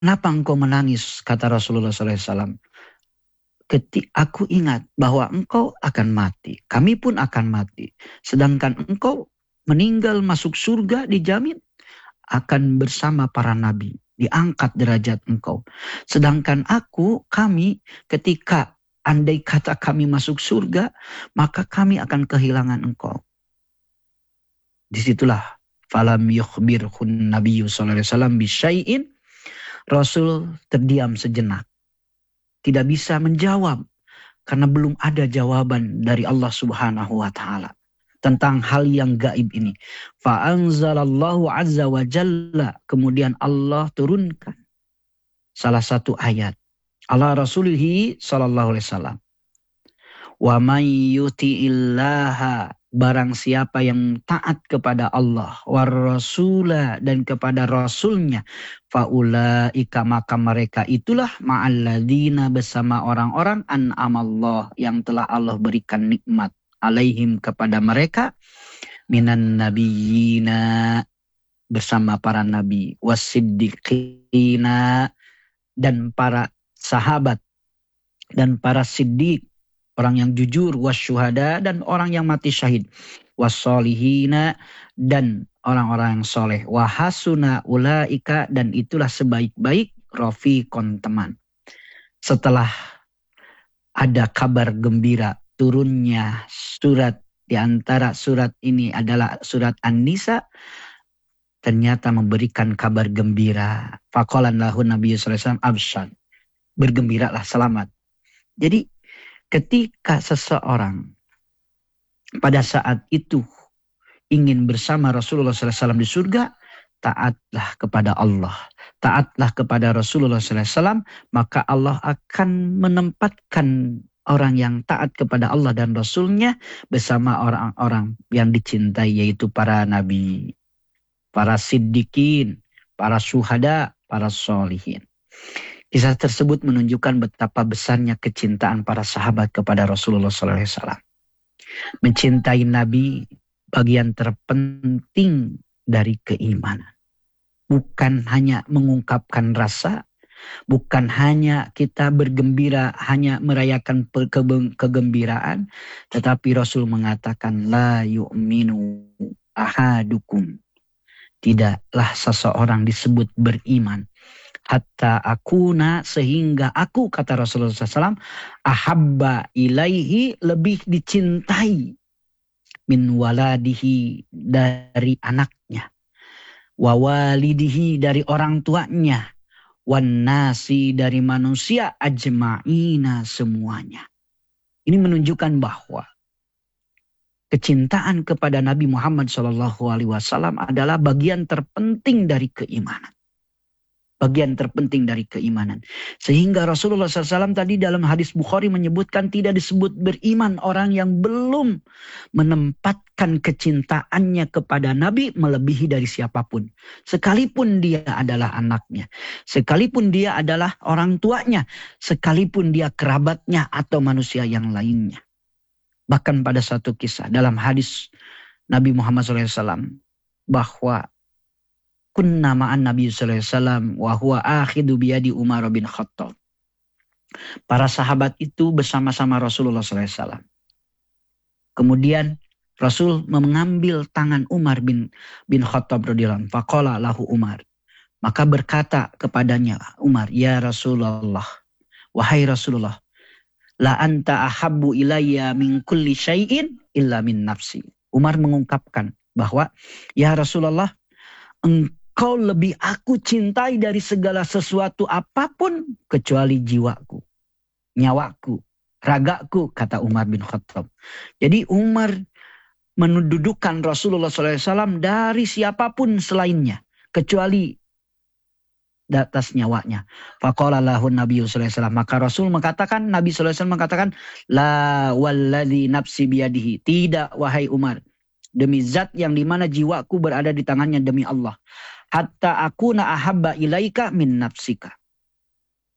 Kenapa engkau menangis? Kata Rasulullah SAW. Aku ingat bahwa engkau akan mati. Kami pun akan mati. Sedangkan engkau meninggal masuk surga dijamin akan bersama para nabi. Diangkat derajat engkau. Sedangkan kami ketika andai kata kami masuk surga, maka kami akan kehilangan engkau. Disitulah falam yukhbirhun nabiyyu sallallahu alaihi wasallam bisyai'in. Rasul terdiam sejenak. Tidak bisa menjawab karena belum ada jawaban dari Allah Subhanahu wa taala tentang hal yang gaib ini. Fa anzalallahu azza wa jalla, kemudian Allah turunkan salah satu ayat ala Rasulihi sallallahu alaihi wasallam. Wa may yuti'illaha, barang siapa yang taat kepada Allah, war rasula, dan kepada rasulnya, faulaika, maka mereka itulah ma'alladzina, bersama orang-orang an'amallah, yang telah Allah berikan nikmat alaihim, kepada mereka, minan nabiyina, bersama para nabi, wasiddiqina, dan para sahabat, dan para siddiq, orang yang jujur, wasyuhada, dan orang yang mati syahid, wassolihina, dan orang-orang yang soleh, wahasuna ulaika, dan itulah sebaik-baik rafiqon, teman. Setelah ada kabar gembira turunnya surat, di antara surat ini adalah surat An-Nisa, ternyata memberikan kabar gembira. Faqalan lahu Nabi sallallahu alaihi wasallam absyar, bergembiralah, selamat. Jadi ketika seseorang pada saat itu ingin bersama Rasulullah SAW di surga, taatlah kepada Allah, taatlah kepada Rasulullah SAW, maka Allah akan menempatkan orang yang taat kepada Allah dan Rasulnya bersama orang-orang yang dicintai, yaitu para nabi, para siddiqin, para syuhada, para sholihin. Kisah tersebut menunjukkan betapa besarnya kecintaan para sahabat kepada Rasulullah SAW. Mencintai Nabi bagian terpenting dari keimanan. Bukan hanya mengungkapkan rasa, bukan hanya kita bergembira, hanya merayakan kegembiraan, tetapi Rasul mengatakan, la yu'minu ahadukum, tidaklah seseorang disebut beriman, hatta akuna, sehingga aku, kata Rasulullah SAW, ahabba ilaihi, lebih dicintai, min waladihi, dari anaknya, wa walidihi, dari orang tuanya, wan nasi, dari manusia, ajma'ina, semuanya. Ini menunjukkan bahwa kecintaan kepada Nabi Muhammad SAW adalah bagian terpenting dari keimanan. Bagian terpenting dari keimanan. Sehingga Rasulullah SAW tadi dalam hadis Bukhari menyebutkan tidak disebut beriman orang yang belum menempatkan kecintaannya kepada Nabi melebihi dari siapapun. Sekalipun dia adalah anaknya, sekalipun dia adalah orang tuanya, sekalipun dia kerabatnya atau manusia yang lainnya. Bahkan pada satu kisah dalam hadis Nabi Muhammad SAW bahwa kunna ma'an Nabi sallallahu alaihi wasallam wa huwa akhidu biyadi Umar bin Khattab. Para sahabat itu bersama-sama Rasulullah sallallahu alaihi wasallam. Kemudian Rasul mengambil tangan Umar bin Khattab radhiyallahu anhu. Faqala lahu Umar. Maka berkata kepadanya Umar, ya Rasulullah, wahai Rasulullah, la anta ahabbu ilayya min kulli syai'in illa min nafsi. Umar mengungkapkan bahwa, ya Rasulullah, engkau lebih aku cintai dari segala sesuatu apapun kecuali jiwaku, nyawaku, ragaku, kata Umar bin Khattab. Jadi Umar mendudukan Rasulullah SAW dari siapapun selainnya, kecuali di atas nyawanya. Faqala lahu Nabi SAW. Maka Rasul mengatakan, Nabi SAW mengatakan, la walladhi nafsi biyadihi. Tidak, wahai Umar, demi zat yang dimana jiwaku berada di tangannya, demi Allah. Hatta akuna ahabba ilaika min nafsika.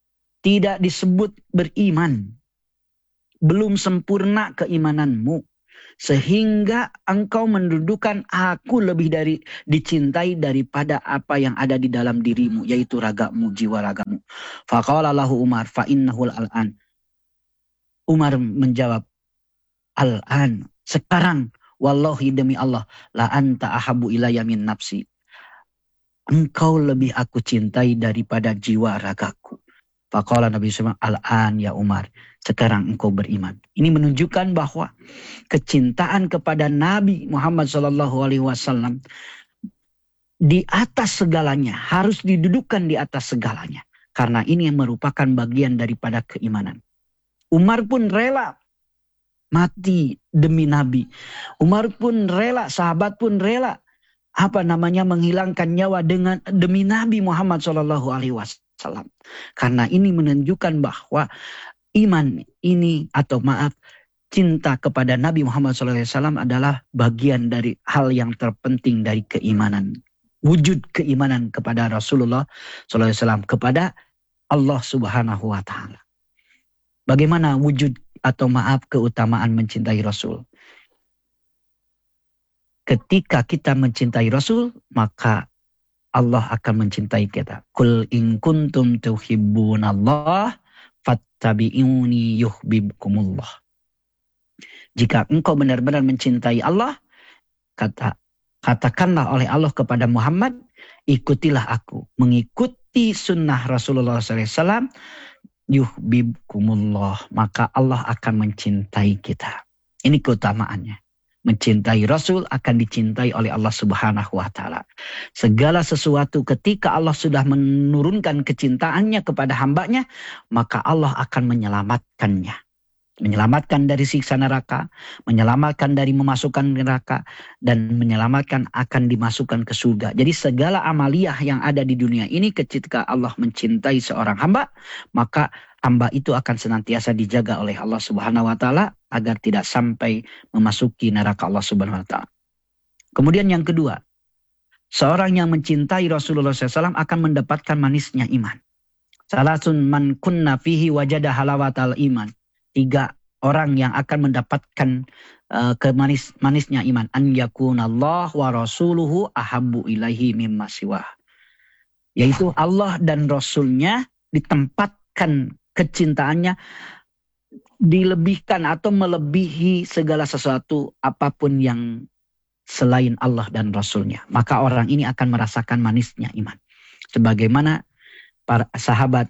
Tidak disebut beriman, belum sempurna keimananmu, sehingga engkau mendudukan aku lebih dicintai daripada apa yang ada di dalam dirimu, yaitu ragamu, jiwa ragamu. Faqala lahu Umar fa innahul al'an. Umar menjawab, al-an, sekarang, wallahi demi Allah, la anta ahabu ilayya min nafsi. Engkau lebih aku cintai daripada jiwa ragaku. Faqala Nabi SAW, al-an ya Umar, sekarang engkau beriman. Ini menunjukkan bahwa kecintaan kepada Nabi Muhammad SAW di atas segalanya, harus didudukkan di atas segalanya. Karena ini yang merupakan bagian daripada keimanan. Umar pun rela mati demi Nabi. Umar pun rela, sahabat pun rela menghilangkan nyawa demi Nabi Muhammad SAW. Karena ini menunjukkan bahwa iman ini cinta kepada Nabi Muhammad SAW adalah bagian dari hal yang terpenting dari keimanan. Wujud keimanan kepada Rasulullah SAW, kepada Allah Subhanahu wa Ta'ala. Bagaimana wujud keutamaan mencintai Rasul? Ketika kita mencintai Rasul, maka Allah akan mencintai kita. Qul in kuntum tuhibbunallah fattabi'uni yuhibbukumullah. Jika engkau benar-benar mencintai Allah, katakanlah oleh Allah kepada Muhammad, ikutilah aku. Mengikuti sunnah Rasulullah SAW, yuhibbukumullah, maka Allah akan mencintai kita. Ini keutamaannya. Mencintai Rasul akan dicintai oleh Allah Subhanahu wa Ta'ala. Segala sesuatu ketika Allah sudah menurunkan kecintaannya kepada hambanya, maka Allah akan menyelamatkannya. Menyelamatkan dari siksa neraka, menyelamatkan dari memasukkan neraka, dan menyelamatkan akan dimasukkan ke surga. Jadi segala amaliyah yang ada di dunia ini ketika Allah mencintai seorang hamba, maka hamba itu akan senantiasa dijaga oleh Allah Subhanahu wa Ta'ala agar tidak sampai memasuki neraka Allah Subhanahu wa Ta'ala. Kemudian yang kedua, seorang yang mencintai Rasulullah SAW akan mendapatkan manisnya iman. Salasun man kunna fihi wajada halawatal iman. 3 orang yang akan mendapatkan manisnya iman. An yakunallah wa rasuluhu ahabbu ilaihi mimma siwah. Yaitu Allah dan Rasulnya ditempatkan kecintaannya, dilebihkan atau melebihi segala sesuatu apapun yang selain Allah dan Rasulnya. Maka orang ini akan merasakan manisnya iman. Sebagaimana para sahabat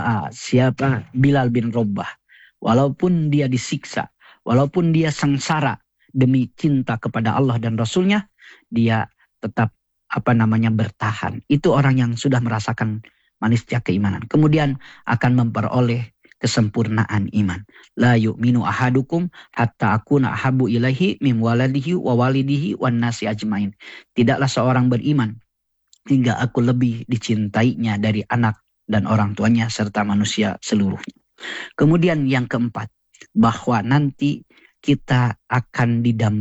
Bilal bin Rabah. Walaupun dia disiksa, walaupun dia sengsara demi cinta kepada Allah dan Rasulnya, dia tetap bertahan. Itu orang yang sudah merasakan manisnya keimanan. Kemudian akan memperoleh kesempurnaan iman. La yu'minu ahadukum hatta akuna ahabu ilaihi mim waladihi wa walidihi wan nasi ajmain. Tidaklah seorang beriman hingga aku lebih dicintainya dari anak dan orang tuanya serta manusia seluruhnya. Kemudian yang keempat, bahwa nanti kita akan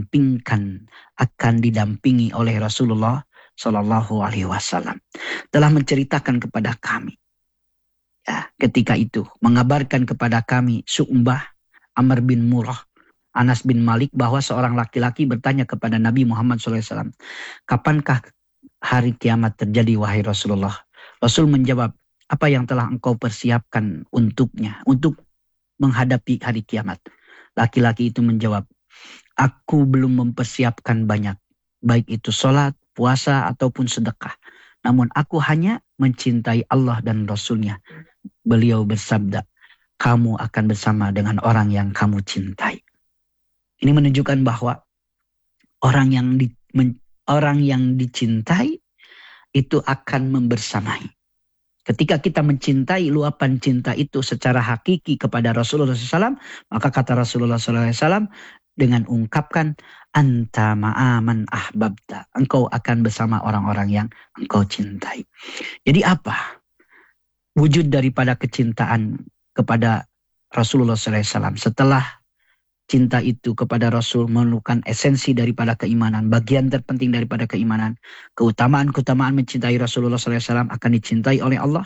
didampingi oleh Rasulullah Shallallahu Alaihi Wasallam. Telah menceritakan kepada kami, ya, ketika itu mengabarkan kepada kami Su'bah, Amr bin Murrah, Anas bin Malik, bahwa seorang laki-laki bertanya kepada Nabi Muhammad SAW, kapankah hari kiamat terjadi wahai Rasulullah? Rasul menjawab, apa yang telah engkau persiapkan untuknya, untuk menghadapi hari kiamat? Laki-laki itu menjawab, aku belum mempersiapkan banyak, baik itu sholat, puasa, ataupun sedekah. Namun aku hanya mencintai Allah dan Rasulnya. Beliau bersabda, kamu akan bersama dengan orang yang kamu cintai. Ini menunjukkan bahwa orang yang dicintai itu akan membersamai. Ketika kita mencintai luapan cinta itu secara hakiki kepada Rasulullah SAW, maka kata Rasulullah SAW dengan ungkapkan, anta ma'aman ahbabta. Engkau akan bersama orang-orang yang engkau cintai. Jadi apa wujud daripada kecintaan kepada Rasulullah SAW? Setelah cinta itu kepada Rasul memerlukan esensi daripada keimanan, bagian terpenting daripada keimanan, keutamaan mencintai Rasulullah SAW akan dicintai oleh Allah.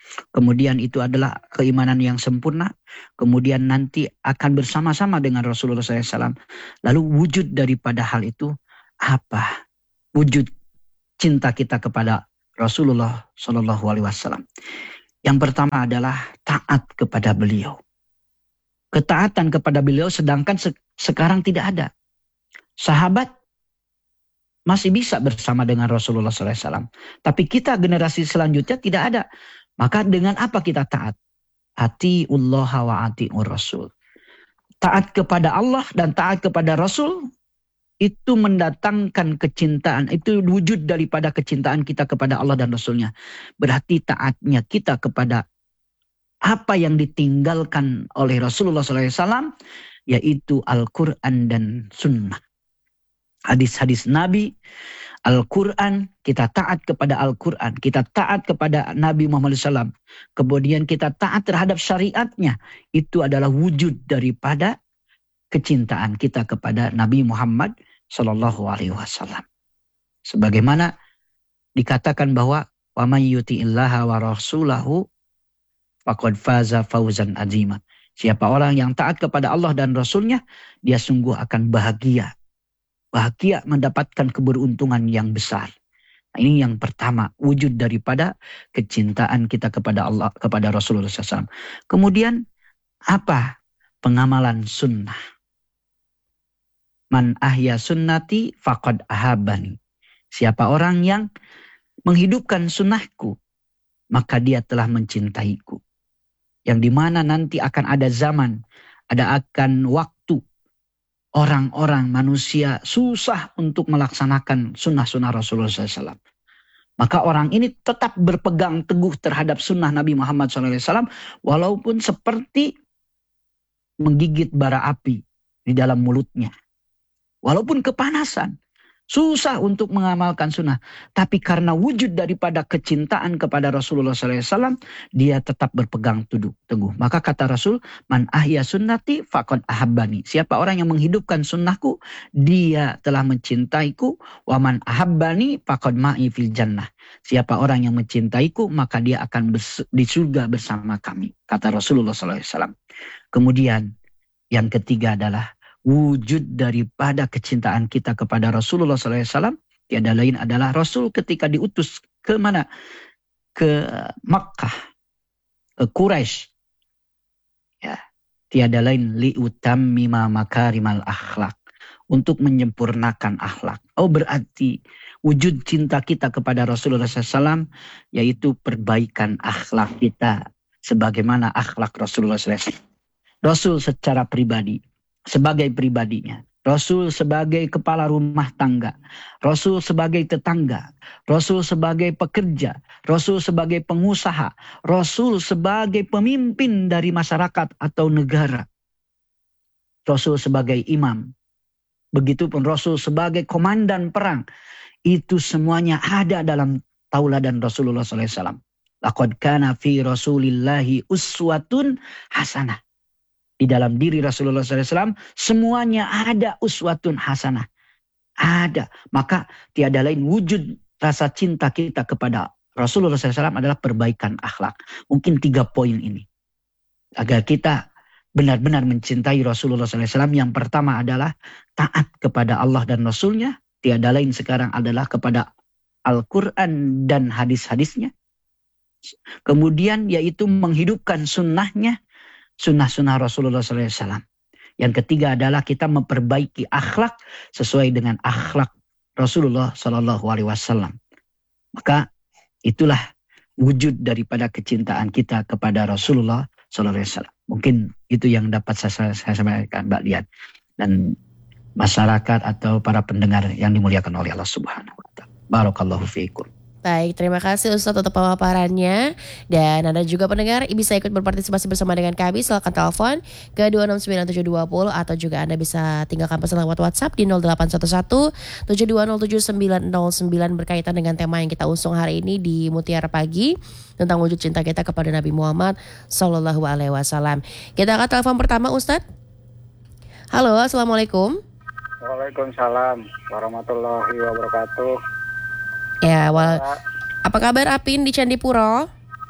Kemudian itu adalah keimanan yang sempurna. Kemudian nanti akan bersama-sama dengan Rasulullah SAW. Lalu wujud daripada hal itu apa? Wujud cinta kita kepada Rasulullah SAW. Yang pertama adalah taat kepada beliau. Ketaatan kepada beliau sedangkan sekarang tidak ada. Sahabat masih bisa bersama dengan Rasulullah SAW. Tapi kita generasi selanjutnya tidak ada. Maka dengan apa kita taat? Atiullah wa atiur Rasul. Taat kepada Allah dan taat kepada Rasul itu mendatangkan kecintaan. Itu wujud daripada kecintaan kita kepada Allah dan Rasulnya. Berarti taatnya kita kepada apa yang ditinggalkan oleh Rasulullah SAW, yaitu Al-Quran dan Sunnah. Hadis-hadis Nabi, Al-Quran, kita taat kepada Al-Quran, kita taat kepada Nabi Muhammad SAW. Kemudian kita taat terhadap syariatnya. Itu adalah wujud daripada kecintaan kita kepada Nabi Muhammad SAW. Sebagaimana dikatakan bahwa wa may yuti'illaha wa rasulahu faqad faza fawzan azima. Siapa orang yang taat kepada Allah dan Rasulnya, dia sungguh akan bahagia. Bahagia mendapatkan keberuntungan yang besar. Nah, ini yang pertama, wujud daripada kecintaan kita kepada Allah, kepada Rasulullah SAW. Kemudian apa? Pengamalan sunnah. Man ahya sunnati faqad ahabani. Siapa orang yang menghidupkan sunnahku, maka dia telah mencintaiku. Yang dimana nanti akan ada zaman, akan waktu, orang-orang manusia susah untuk melaksanakan sunnah-sunnah Rasulullah SAW. Maka orang ini tetap berpegang teguh terhadap sunnah Nabi Muhammad SAW. Walaupun seperti menggigit bara api di dalam mulutnya. Walaupun kepanasan. Susah untuk mengamalkan sunnah. Tapi karena wujud daripada kecintaan kepada Rasulullah SAW, dia tetap berpegang teguh. Maka kata Rasul, man ahya sunnati faqad ahabbani. Siapa orang yang menghidupkan sunnahku, dia telah mencintaiku. Wa man ahabbani faqad ma'i fil jannah. Siapa orang yang mencintaiku, maka dia akan di surga bersama kami. Kata Rasulullah SAW. Kemudian yang ketiga adalah wujud daripada kecintaan kita kepada Rasulullah SAW. Tiada lain adalah Rasul ketika diutus ke mana? Ke Makkah, ke Quraisy. Ya, tiada lain liutammima makarimal akhlak, untuk menyempurnakan akhlak. Oh, berarti wujud cinta kita kepada Rasulullah SAW yaitu perbaikan akhlak kita sebagaimana akhlak Rasulullah SAW. Rasul secara pribadi, sebagai pribadinya, Rasul sebagai kepala rumah tangga, Rasul sebagai tetangga, Rasul sebagai pekerja, Rasul sebagai pengusaha, Rasul sebagai pemimpin dari masyarakat atau negara, Rasul sebagai imam, begitupun Rasul sebagai komandan perang. Itu semuanya ada dalam tauladan Rasulullah SAW. Laqad kana fi Rasulillahi uswatun hasanah. Di dalam diri Rasulullah SAW semuanya ada uswatun hasanah. Ada. Maka tiada lain wujud rasa cinta kita kepada Rasulullah SAW adalah perbaikan akhlak. Mungkin 3 poin ini. Agar kita benar-benar mencintai Rasulullah SAW. Yang pertama adalah taat kepada Allah dan Rasulnya. Tiada lain sekarang adalah kepada Al-Quran dan hadis-hadisnya. Kemudian yaitu menghidupkan sunnahnya. Sunnah-sunnah Rasulullah SAW. Yang ketiga adalah kita memperbaiki akhlak sesuai dengan akhlak Rasulullah SAW. Maka itulah wujud daripada kecintaan kita kepada Rasulullah SAW. Mungkin itu yang dapat saya sampaikan, Mbak Lian. Dan masyarakat atau para pendengar yang dimuliakan oleh Allah Subhanahu wa Ta'ala. Barakallahu fiikum. Baik, terima kasih Ustadz untuk pemaparannya. Dan Anda juga pendengar bisa ikut berpartisipasi bersama dengan kami. Silakan telepon ke 2697720 atau juga Anda bisa tinggalkan pesan lewat WhatsApp di 0811 7207 909 berkaitan dengan tema yang kita usung hari ini di Mutiara Pagi tentang wujud cinta kita kepada Nabi Muhammad Sallallahu Alaihi Wasallam. Kita akan telepon pertama, Ustadz. Halo, assalamualaikum. Waalaikumsalam warahmatullahi wabarakatuh. Ya, apa kabar Apin di Candipuro?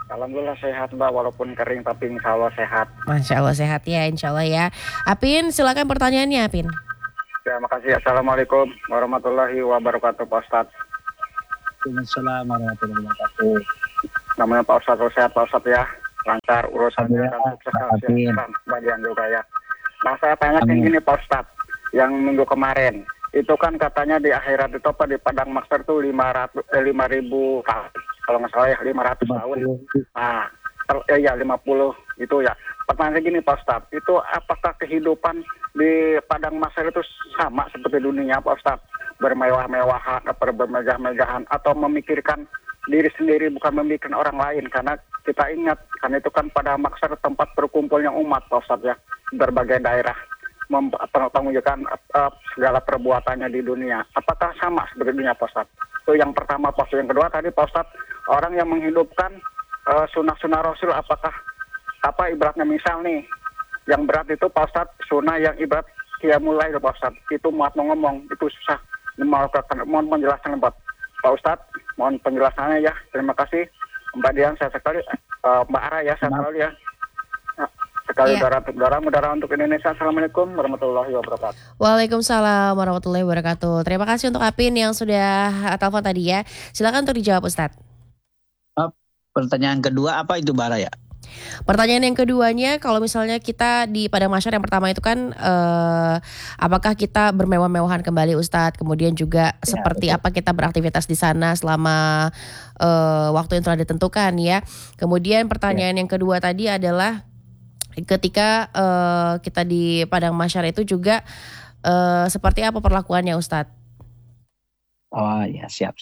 Alhamdulillah sehat Mbak, walaupun kering tapi insya Allah sehat. Masya Allah sehat ya, insya Allah ya. Apin, silakan pertanyaannya Apin. Ya, makasih. Assalamualaikum warahmatullahi wabarakatuh Pak Ustadz. Waalaikumsalam warahmatullahi wabarakatuh. Namanya Pak Ustadz, sehat Pak Ustadz ya. Lancar urusannya Alhamdulillah, dan sukses amin. bagian juga ya. Nah saya tanya Amin. gini Pak Ustadz, yang minggu kemarin itu kan katanya di akhirat itu apa di Padang Mahsyar tuh 5.000 tahun, kalau nggak salah ya 500 tahun. Nah, ya 50 itu ya. Pertanyaan gini Pak Ustadz, itu apakah kehidupan di Padang Mahsyar itu sama seperti dunia Pak Ustadz? Bermewah-mewahan, bermegah-megahan, atau memikirkan diri sendiri bukan memikirkan orang lain? Karena kita ingat, karena itu kan pada Mahsyar tempat berkumpulnya umat Pak Ustadz ya, berbagai daerah mempertanggungjawabkan segala perbuatannya di dunia. Apakah sama seperti dunia Pak Ustadz? Itu yang pertama Pak Ustadz. Yang kedua tadi Pak Ustadz, orang yang menghidupkan sunnah-sunnah Rasul, apakah apa ibaratnya misal nih, yang berat itu Pak Ustadz, sunnah yang ibarat qiyamul lail Pak Ustadz, itu muat ngomong, itu susah. Mohon penjelasan Pak Ustadz, mohon penjelasannya ya. Terima kasih Mbak Dian, saya sekali Mbak Ara ya, saya sekali ya. Sekali udara untuk Indonesia. Assalamualaikum warahmatullahi wabarakatuh. Waalaikumsalam warahmatullahi wabarakatuh. Terima kasih untuk Apin yang sudah telepon tadi ya. Silakan untuk dijawab Ustadz. Pertanyaan kedua apa itu Bara ya? Pertanyaan yang keduanya, kalau misalnya kita di Padang Mahsyar yang pertama itu kan apakah kita bermewah-mewahan kembali Ustadz? Kemudian juga seperti betul. apa kita beraktivitas di sana selama waktu yang telah ditentukan ya. Kemudian pertanyaan yang kedua tadi adalah ketika kita di Padang Mahsyar itu juga seperti apa perlakuannya Ustadz? Oh ya, siap.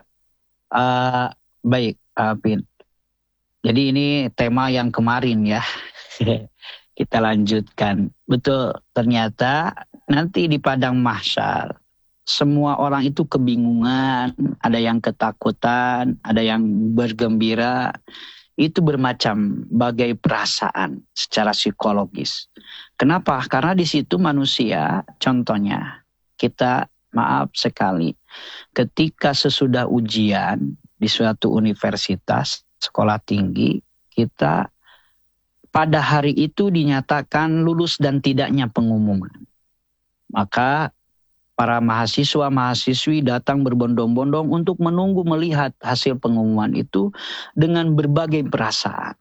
Baik, Pin. Jadi ini tema yang kemarin ya. Kita lanjutkan. Betul, ternyata nanti di Padang Mahsyar semua orang itu kebingungan, ada yang ketakutan, ada yang bergembira. Itu bermacam bagai perasaan secara psikologis. Kenapa? Karena di situ manusia, contohnya kita maaf sekali, ketika sesudah ujian di suatu universitas, sekolah tinggi, kita pada hari itu dinyatakan lulus dan tidaknya pengumuman. Maka para mahasiswa-mahasiswi datang berbondong-bondong untuk menunggu melihat hasil pengumuman itu dengan berbagai perasaan.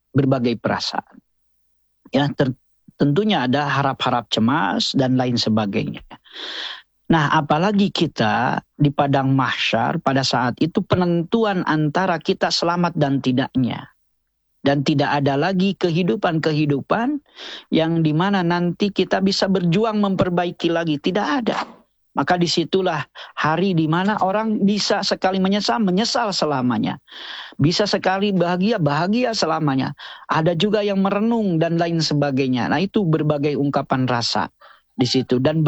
Ya, tentunya ada harap-harap cemas dan lain sebagainya. Nah, apalagi kita di Padang Mahsyar pada saat itu penentuan antara kita selamat dan tidaknya. Dan tidak ada lagi kehidupan yang dimana nanti kita bisa berjuang memperbaiki lagi. Tidak ada. Maka disitulah hari dimana orang bisa sekali menyesal selamanya. Bisa sekali bahagia salamanya. Ada juga yang merenung dan lain sebagainya. Nah, itu berbagai ungkapan rasa di situ. Dan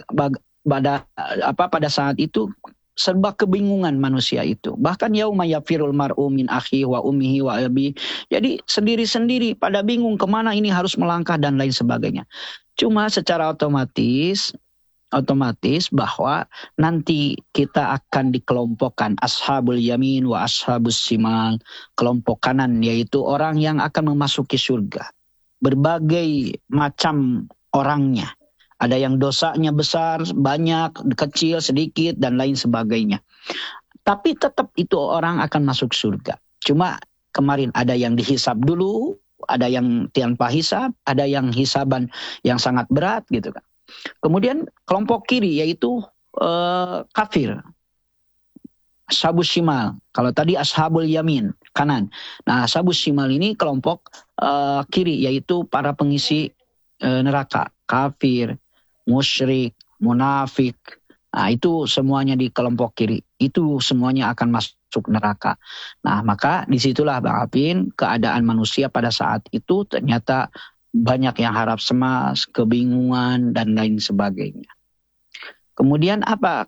pada saat itu serba kebingungan manusia itu. Bahkan yauma yafirul mar'u min akhihi wa ummihi wa abi. Jadi sendiri-sendiri pada bingung kemana ini harus melangkah dan lain sebagainya. Cuma secara otomatis bahwa nanti kita akan dikelompokkan ashabul yamin wa ashabus simal. Kelompok kanan yaitu orang yang akan memasuki surga. Berbagai macam orangnya. Ada yang dosanya besar, banyak, kecil, sedikit, dan lain sebagainya. Tapi tetap itu orang akan masuk surga. Cuma kemarin ada yang dihisab dulu, ada yang tanpa hisab, ada yang hisaban yang sangat berat gitu kan. Kemudian kelompok kiri yaitu kafir. Ashabus shimal. Kalau tadi ashabul yamin, kanan. Nah, ashabus shimal ini kelompok kiri yaitu para pengisi neraka. Kafir, musyrik, munafik. Nah, itu semuanya di kelompok kiri. Itu semuanya akan masuk neraka. Nah, maka disitulah Bang Apin, keadaan manusia pada saat itu ternyata banyak yang harap cemas, kebingungan, dan lain sebagainya. Kemudian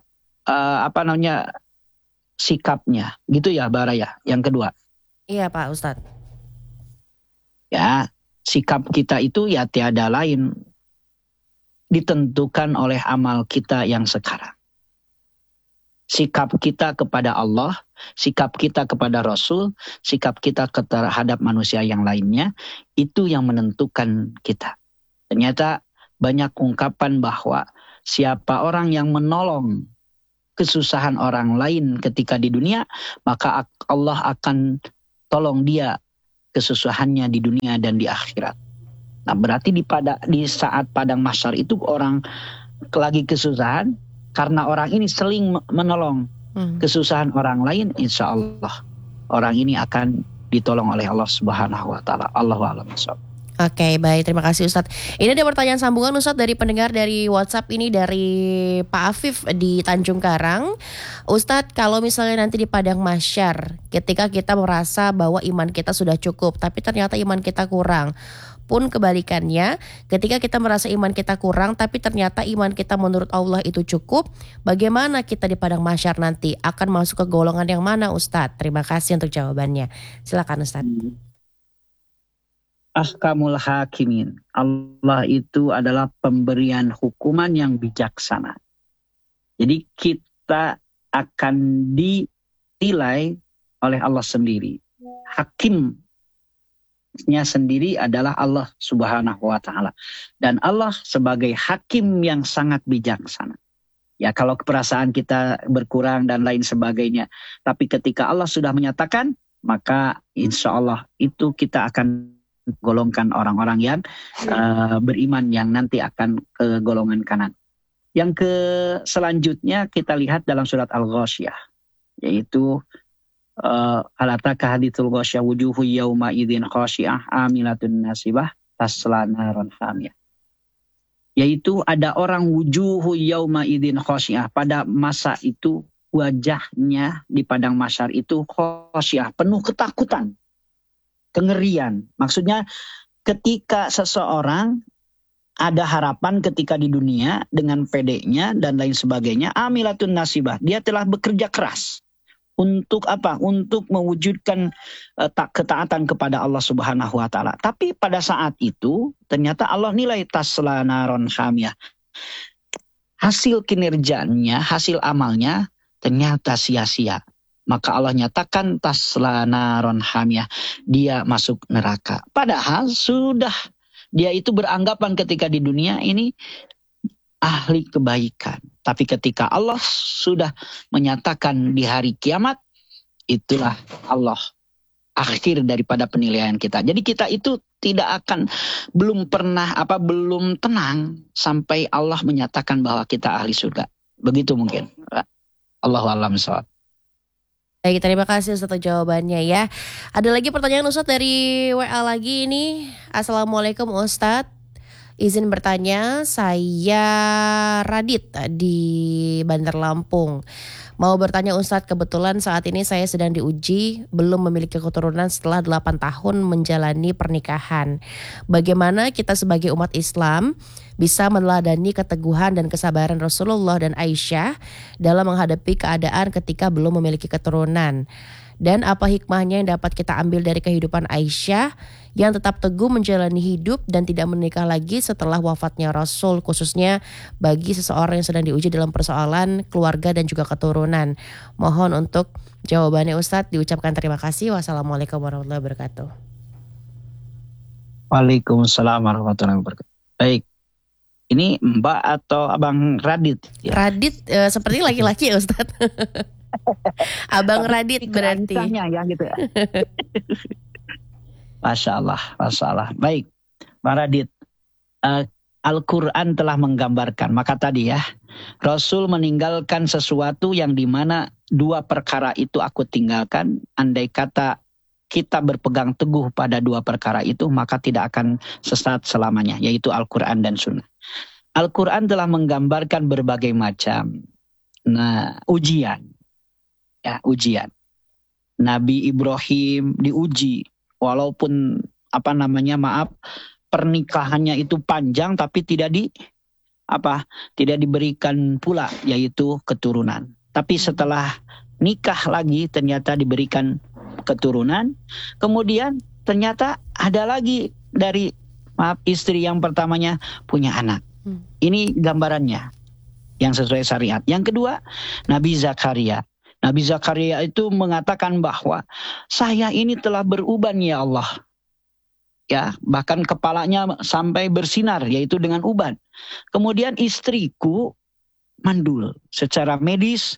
sikapnya. Gitu ya, Bara ya, yang kedua. Iya Pak Ustadz. Ya, sikap kita itu ya tiada lain ditentukan oleh amal kita yang sekarang. Sikap kita kepada Allah, sikap kita kepada Rasul, sikap kita terhadap manusia yang lainnya, itu yang menentukan kita. Ternyata banyak ungkapan bahwa siapa orang yang menolong kesusahan orang lain ketika di dunia, maka Allah akan tolong dia kesusahannya di dunia dan di akhirat. Nah, berarti di saat padang mahsyar itu orang lagi kesusahan, karena orang ini seling menolong kesusahan orang lain, insya Allah orang ini akan ditolong oleh Allah Subhanahu wa Ta'ala. Allahu a'lam bishawab. Oke, baik, terima kasih Ustadz. Ini ada pertanyaan sambungan Ustadz dari pendengar dari WhatsApp ini, dari Pak Afif di Tanjung Karang. Ustadz, kalau misalnya nanti di padang mahsyar, ketika kita merasa bahwa iman kita sudah cukup, tapi ternyata iman kita kurang, pun kebalikannya, ketika kita merasa iman kita kurang, tapi ternyata iman kita menurut Allah itu cukup, bagaimana kita di padang mahsyar nanti? Akan masuk ke golongan yang mana Ustadz? Terima kasih untuk jawabannya. Silakan Ustadz. Ahkamul hakimin. Allah itu adalah pemberian hukuman yang bijaksana. Jadi kita akan dinilai oleh Allah sendiri. Hakimnya sendiri adalah Allah Subhanahu wa Ta'ala. Dan Allah sebagai hakim yang sangat bijaksana. Ya, kalau perasaan kita berkurang dan lain sebagainya. Tapi ketika Allah sudah menyatakan, maka insya Allah itu kita akan golongkan orang-orang yang beriman yang nanti akan ke golongan kanan. Yang selanjutnya kita lihat dalam surat Al-Ghasyiyah, yaitu alataka hadithul ghasyiyah wujuhu yawma idzin khasyiah amilatun nasibah tasla naran hamiyah. Yaitu ada orang wujuhu yawma idzin khasyiah, pada masa itu wajahnya di padang mahsyar itu khasyiah, penuh ketakutan, kengerian. Maksudnya ketika seseorang ada harapan ketika di dunia dengan pedenya dan lain sebagainya, amilatun nasibah, dia telah bekerja keras. Untuk apa? Untuk mewujudkan ketaatan kepada Allah Subhanahu wa Ta'ala. Tapi pada saat itu ternyata Allah nilai tasla naron hamiyah. Hasil kinerjanya, hasil amalnya ternyata sia-sia. Maka Allah nyatakan tasla naron hamiyah, dia masuk neraka. Padahal sudah dia itu beranggapan ketika di dunia ini ahli kebaikan. Tapi ketika Allah sudah menyatakan di hari kiamat, itulah Allah akhir daripada penilaian kita. Jadi kita itu tidak akan, belum tenang sampai Allah menyatakan bahwa kita ahli surga. Begitu mungkin. Allahu a'lam bishawab. Baik, terima kasih Ustadz jawabannya ya. Ada lagi pertanyaan Ustadz dari WA lagi ini. Assalamualaikum Ustadz. Izin bertanya, saya Radit di Bandar Lampung. Mau bertanya Ustadz, kebetulan saat ini saya sedang diuji belum memiliki keturunan setelah 8 tahun menjalani pernikahan. Bagaimana kita sebagai umat Islam bisa meneladani keteguhan dan kesabaran Rasulullah dan Aisyah dalam menghadapi keadaan ketika belum memiliki keturunan? Dan apa hikmahnya yang dapat kita ambil dari kehidupan Aisyah yang tetap teguh menjalani hidup dan tidak menikah lagi setelah wafatnya Rasul, khususnya bagi seseorang yang sedang diuji dalam persoalan keluarga dan juga keturunan? Mohon untuk jawabannya Ustadz. Diucapkan terima kasih. Wassalamualaikum warahmatullahi wabarakatuh. Waalaikumsalam warahmatullahi wabarakatuh. Baik. Ini Mbak atau Abang Radit? Ya? Radit seperti laki-laki ya Ustadz. Abang Radit berarti. Ya gitu ya. Masya Allah. Baik, Bang Radit. Al-Quran telah menggambarkan. Maka tadi ya, Rasul meninggalkan sesuatu yang dimana 2 perkara itu aku tinggalkan. Andai kata kita berpegang teguh pada 2 perkara itu, maka tidak akan sesat selamanya, yaitu Al-Quran dan Sunnah. Al-Quran telah menggambarkan berbagai macam ujian. Ya, ujian. Nabi Ibrahim diuji, walaupun pernikahannya itu panjang, tapi tidak diberikan pula, yaitu keturunan. Tapi setelah nikah lagi ternyata diberikan keturunan. Kemudian ternyata ada lagi dari istri yang pertamanya punya anak. Ini gambarannya. yang sesuai syariat. Yang kedua, Nabi Zakaria. Nabi Zakaria itu mengatakan bahwa saya ini telah beruban ya Allah. Ya, bahkan kepalanya sampai bersinar, yaitu dengan uban. Kemudian istriku mandul. Secara medis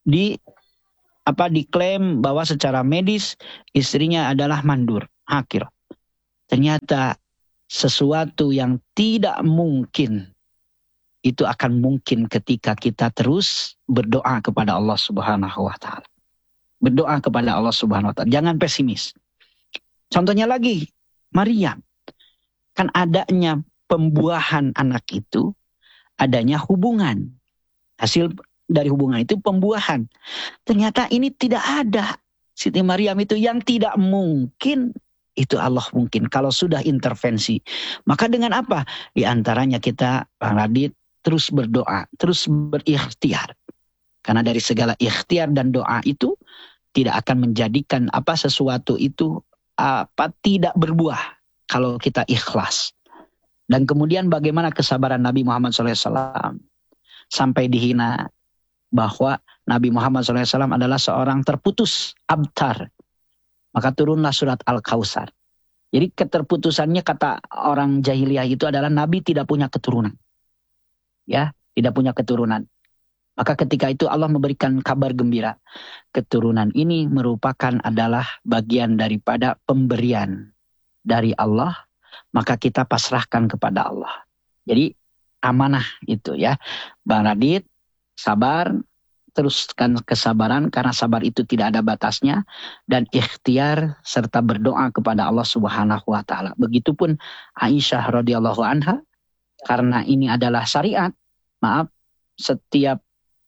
diklaim bahwa secara medis istrinya adalah mandur, hakir. Ternyata sesuatu yang tidak mungkin itu akan mungkin ketika kita terus berdoa kepada Allah Subhanahu wa taala. Berdoa kepada Allah Subhanahu wa taala. Jangan pesimis. Contohnya lagi, Maryam. Kan adanya pembuahan anak itu, adanya hubungan. Hasil dari hubungan itu pembuahan. Ternyata ini tidak ada. Siti Maryam itu yang tidak mungkin, itu Allah mungkin. Kalau sudah intervensi. Maka dengan apa? Di antaranya kita, Bang Radit, terus berdoa, terus berikhtiar. Karena dari segala ikhtiar dan doa itu tidak akan menjadikan sesuatu itu tidak berbuah kalau kita ikhlas. Dan kemudian bagaimana kesabaran Nabi Muhammad SAW sampai dihina bahwa Nabi Muhammad SAW adalah seorang terputus, abtar. Maka turunlah surat Al-Kautsar. Jadi keterputusannya kata orang jahiliyah itu adalah Nabi tidak punya keturunan. Ya, tidak punya keturunan. Maka ketika itu Allah memberikan kabar gembira. Keturunan ini merupakan adalah bagian daripada pemberian dari Allah. Maka kita pasrahkan kepada Allah. Jadi amanah itu ya. Bang Radit, sabar. Teruskan kesabaran karena sabar itu tidak ada batasnya. Dan ikhtiar serta berdoa kepada Allah Subhanahu wa ta'ala. Begitupun Aisyah radhiyallahu anha. Karena ini adalah syariat, setiap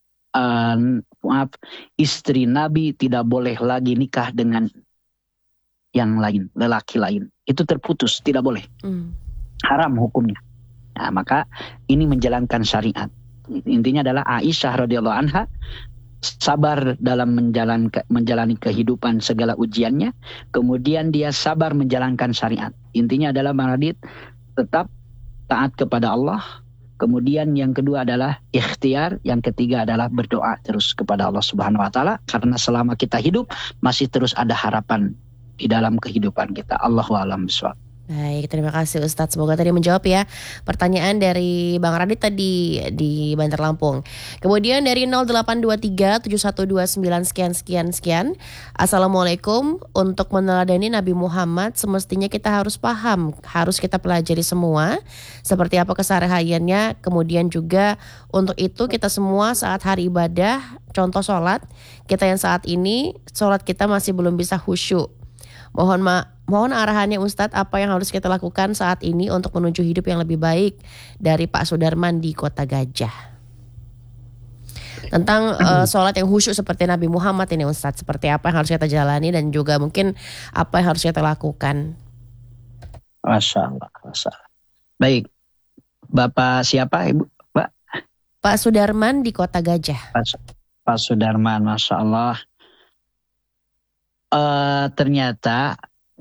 istri Nabi tidak boleh lagi nikah dengan yang lain, lelaki lain. Itu terputus, tidak boleh. Haram hukumnya. Nah, maka ini menjalankan syariat. Intinya adalah Aisyah radhiyallahu anha sabar dalam menjalani kehidupan segala ujiannya. Kemudian dia sabar menjalankan syariat. Intinya adalah Bang Radit tetap taat kepada Allah. Kemudian yang kedua adalah ikhtiar. Yang ketiga adalah berdoa terus kepada Allah Subhanahu wa ta'ala. Karena selama kita hidup masih terus ada harapan di dalam kehidupan kita. Allahu a'lam bishawab. Baik, terima kasih Ustadz. Semoga tadi menjawab ya pertanyaan dari Bang Radit tadi di Bantar Lampung. Kemudian dari 08237129 sekian. Assalamualaikum. Untuk meneladani Nabi Muhammad semestinya kita harus paham, harus kita pelajari semua seperti apa kesehariannya. Kemudian juga untuk itu kita semua saat hari ibadah, contoh sholat, kita yang saat ini sholat kita masih belum bisa khusyuk. Mohon arahannya Ustadz, apa yang harus kita lakukan saat ini untuk menuju hidup yang lebih baik, dari Pak Sudarman di Kota Gajah. Tentang sholat yang khusyuk seperti Nabi Muhammad ini Ustadz, seperti apa yang harus kita jalani dan juga mungkin apa yang harus kita lakukan. Masya Allah. Baik, Bapak siapa Ibu? Pak Sudarman di Kota Gajah. Pak Sudarman, Masya Allah. Ternyata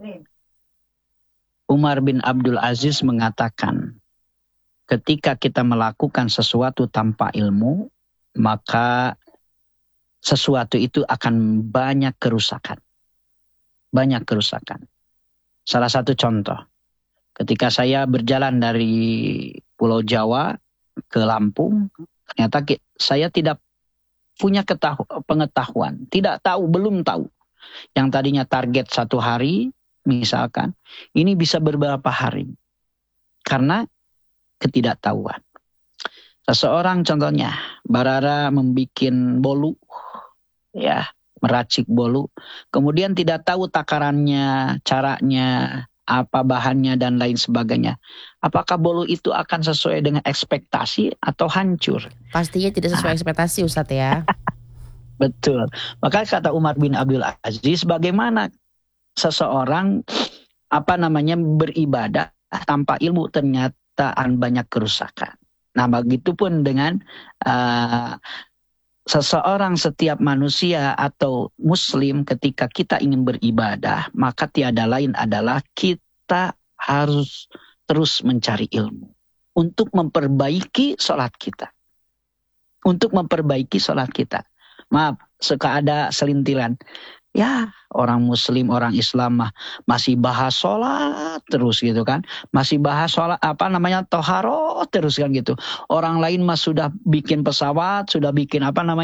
Umar bin Abdul Aziz mengatakan, ketika kita melakukan sesuatu tanpa ilmu, maka sesuatu itu akan banyak kerusakan. Banyak kerusakan. Salah satu contoh, ketika saya berjalan dari Pulau Jawa ke Lampung, ternyata saya tidak punya pengetahuan, belum tahu. Yang tadinya target 1 hari, misalkan, ini bisa beberapa hari. Karena ketidaktahuan. Seseorang contohnya, Barara membuat bolu, ya, meracik bolu. Kemudian tidak tahu takarannya, caranya, apa bahannya, dan lain sebagainya. Apakah bolu itu akan sesuai dengan ekspektasi atau hancur? Pastinya tidak sesuai ekspektasi Ustadz ya. Betul. Maka kata Umar bin Abdul Aziz, bagaimana seseorang beribadah tanpa ilmu, ternyata banyak kerusakan. Nah, begitupun dengan seseorang, setiap manusia atau muslim, ketika kita ingin beribadah, maka tiada lain adalah kita harus terus mencari ilmu untuk memperbaiki sholat kita. untuk memperbaiki sholat kita. Maaf, suka ada selintiran. Ya, orang muslim, orang Islam mah masih bahas sholat terus gitu kan. Masih bahas sholat, toharo terus kan gitu. Orang lain mah sudah bikin pesawat, sudah bikin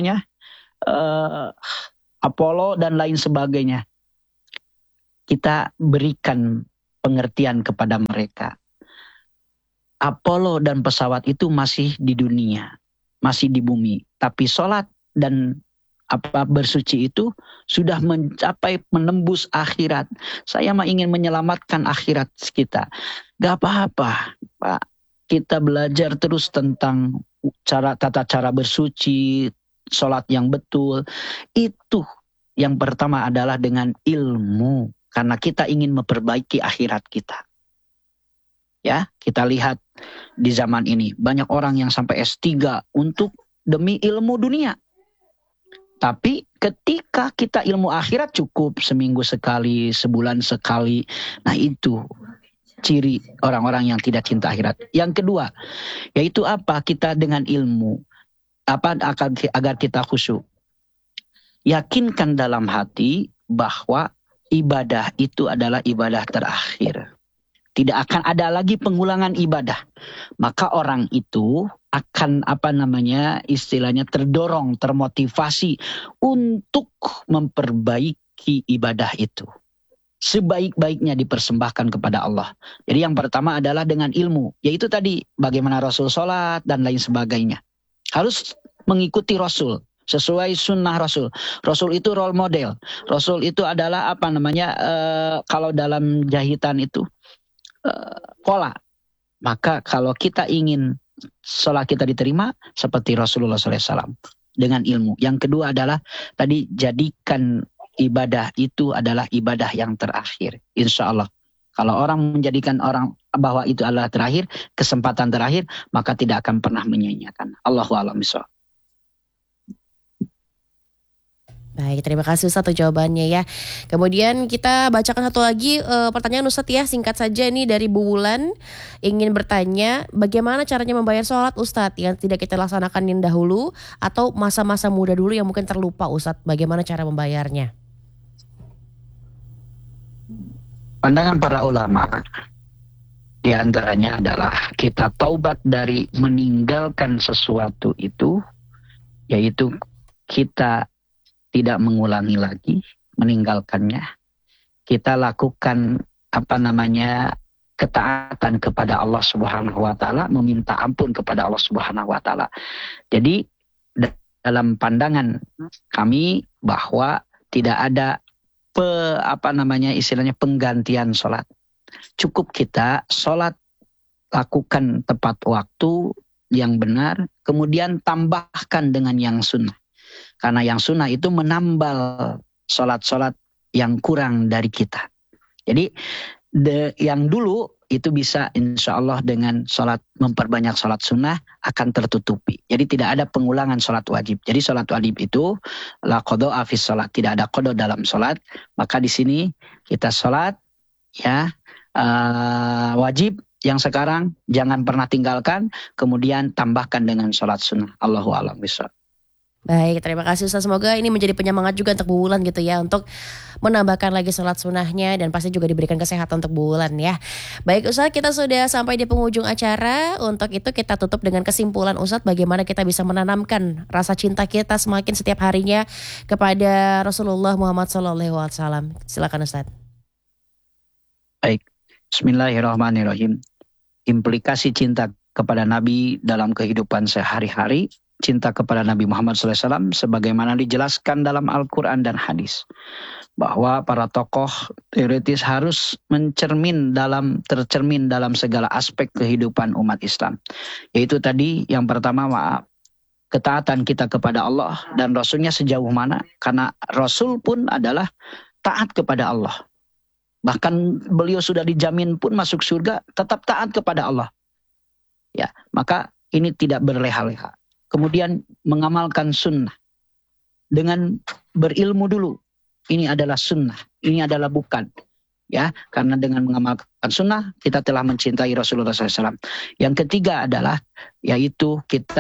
Apollo dan lain sebagainya. Kita berikan pengertian kepada mereka. Apollo dan pesawat itu masih di dunia, masih di bumi. Tapi sholat dan bersuci itu sudah menembus akhirat. Saya mah ingin menyelamatkan akhirat kita. Gak apa-apa, Pak. Kita belajar terus tentang tata cara bersuci, sholat yang betul. Itu yang pertama adalah dengan ilmu. Karena kita ingin memperbaiki akhirat kita. Ya, kita lihat di zaman ini banyak orang yang sampai S3 untuk demi ilmu dunia. Tapi ketika kita ilmu akhirat cukup seminggu sekali, sebulan sekali. Nah itu ciri orang-orang yang tidak cinta akhirat. Yang kedua, yaitu apa? Kita dengan ilmu. Agar kita khusyuk. Yakinkan dalam hati bahwa ibadah itu adalah ibadah terakhir. Tidak akan ada lagi pengulangan ibadah. Maka orang itu akan istilahnya terdorong, termotivasi untuk memperbaiki ibadah itu. Sebaik-baiknya dipersembahkan kepada Allah. Jadi yang pertama adalah dengan ilmu. Yaitu tadi bagaimana Rasul sholat dan lain sebagainya. Harus mengikuti Rasul. Sesuai sunnah Rasul. Rasul itu role model. Rasul itu adalah kalau dalam jahitan itu pola. Maka kalau kita ingin sholat kita diterima seperti Rasulullah SAW dengan ilmu. Yang kedua adalah tadi jadikan ibadah itu adalah ibadah yang terakhir. Insya Allah. Kalau orang menjadikan orang bahwa itu adalah terakhir, kesempatan terakhir, maka tidak akan pernah menyia-nyiakan. Allahu a'lam bishawab. Baik, terima kasih Ustadz untuk jawabannya ya. Kemudian kita bacakan satu lagi pertanyaan Ustadz ya, singkat saja ini dari Bu Wulan. Ingin bertanya, bagaimana caranya membayar sholat Ustadz yang tidak kita laksanakan yang dahulu atau masa-masa muda dulu yang mungkin terlupa Ustadz, bagaimana cara membayarnya? Pandangan para ulama di antaranya adalah kita taubat dari meninggalkan sesuatu itu, yaitu kita tidak mengulangi lagi, meninggalkannya. Kita lakukan ketaatan kepada Allah Subhanahu wa taala, meminta ampun kepada Allah Subhanahu wa taala. Jadi dalam pandangan kami bahwa tidak ada penggantian sholat. Cukup kita sholat lakukan tepat waktu yang benar, kemudian tambahkan dengan yang sunnah. Karena yang sunnah itu menambal sholat-sholat yang kurang dari kita. Jadi yang dulu itu bisa insya Allah dengan memperbanyak sholat sunnah akan tertutupi. Jadi tidak ada pengulangan sholat wajib. Jadi sholat wajib itu la qadha'a fi sholat. Tidak ada qadha dalam sholat. Maka di sini kita sholat ya wajib yang sekarang jangan pernah tinggalkan. Kemudian tambahkan dengan sholat sunnah. Allahu a'lam bishawab. Baik, terima kasih Ustaz. Semoga ini menjadi penyemangat juga untuk Bu Wulan gitu ya, untuk menambahkan lagi sholat sunnahnya dan pasti juga diberikan kesehatan untuk Bu Wulan ya. Baik Ustaz, kita sudah sampai di penghujung acara. Untuk itu kita tutup dengan kesimpulan Ustaz, bagaimana kita bisa menanamkan rasa cinta kita semakin setiap harinya kepada Rasulullah Muhammad SAW. Silakan Ustaz. Baik, Bismillahirrahmanirrahim. Implikasi cinta kepada Nabi dalam kehidupan sehari-hari. Cinta kepada Nabi Muhammad SAW sebagaimana dijelaskan dalam Al-Quran dan hadis. Bahwa para tokoh teoritis harus tercermin dalam segala aspek kehidupan umat Islam. Yaitu tadi yang pertama ketaatan kita kepada Allah dan Rasulnya sejauh mana. Karena Rasul pun adalah taat kepada Allah. Bahkan beliau sudah dijamin pun masuk surga, tetap taat kepada Allah. Ya, maka ini tidak berleha-leha. Kemudian mengamalkan sunnah dengan berilmu dulu. Ini adalah sunnah, ini adalah bukan. Ya, karena dengan mengamalkan sunnah kita telah mencintai Rasulullah SAW. Yang ketiga adalah yaitu kita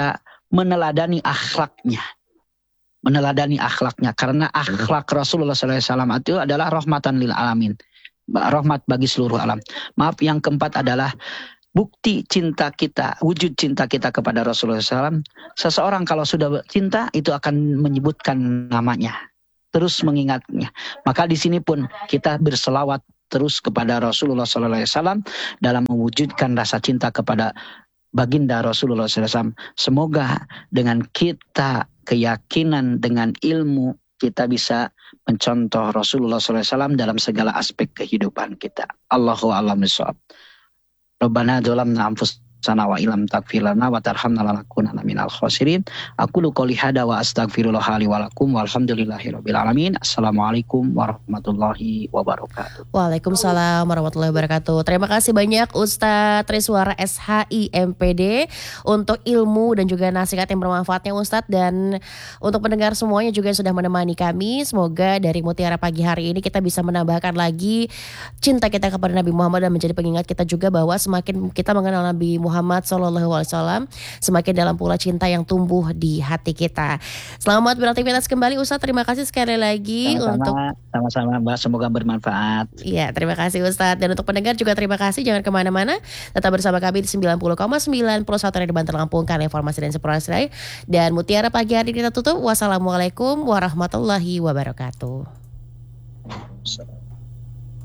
meneladani akhlaknya. Meneladani akhlaknya. Karena akhlak Rasulullah SAW itu adalah rahmatan lil alamin. Rahmat bagi seluruh alam. Maaf, yang keempat adalah bukti cinta kita, wujud cinta kita kepada Rasulullah SAW. Seseorang kalau sudah cinta itu akan menyebutkan namanya, terus mengingatnya. Maka di sini pun kita berselawat terus kepada Rasulullah SAW dalam mewujudkan rasa cinta kepada baginda Rasulullah SAW. Semoga dengan kita keyakinan, dengan ilmu, kita bisa mencontoh Rasulullah SAW dalam segala aspek kehidupan kita. Allahu a'lam bishawab. Rabbana dzalamna anfusana wa illam taghfir lana wa tarhamna lanakunanna minal khasirin. Aqulu qouli hada wa astaghfirullah li wa lakum walhamdulillahirabbil alamin. Assalamualaikum warahmatullahi wabarakatuh. Waalaikumsalam warahmatullahi wabarakatuh. Terima kasih banyak Ustadz Triswara SHI MPD untuk ilmu dan juga nasihat yang bermanfaatnya Ustadz, dan untuk pendengar semuanya juga yang sudah menemani kami. Semoga dari Mutiara Pagi hari ini kita bisa menambahkan lagi cinta kita kepada Nabi Muhammad dan menjadi pengingat kita juga bahwa semakin kita mengenal Nabi Muhammad SAW, semakin dalam pula cinta yang tumbuh di hati kita. Selamat beraktivitas kembali Ustadz. Terima kasih sekali lagi. Sama-sama Mbak, semoga bermanfaat. Iya, terima kasih Ustadz. Dan untuk pendengar juga terima kasih. Jangan kemana-mana, tetap bersama kami di 90,9 Pro Satu Radio Banten Lampung, karena informasi dan informasi lain. Dan Mutiara Pagi hari kita tutup. Wassalamualaikum warahmatullahi wabarakatuh.